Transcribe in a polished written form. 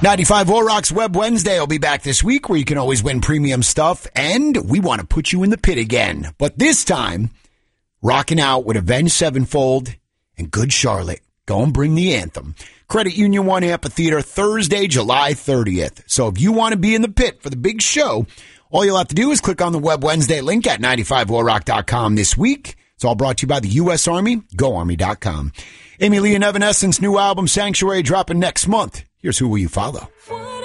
95 War Rocks Web Wednesday will be back this week, where you can always win premium stuff, and we want to put you in the pit again. But this time, rocking out with Avenged Sevenfold and Good Charlotte. Go and bring the anthem. Credit Union 1 Amphitheater, Thursday, July 30th. So if you want to be in the pit for the big show, all you'll have to do is click on the Web Wednesday link at 95warrock.com this week. It's all brought to you by the U.S. Army, GoArmy.com. Amy Lee and Evanescence new album, Sanctuary, dropping next month. Here's Who Will You Follow?